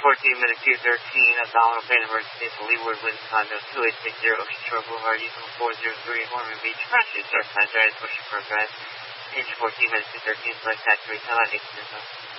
14 minutes 213, a dollar fan emergency at the Leeward Wind condo 2860 Ocean Shore Boulevard, Eagle 403, Ormond Beach. Crash, start time drive, push for drive. Engine 14 minutes 213, select taxi retail at 8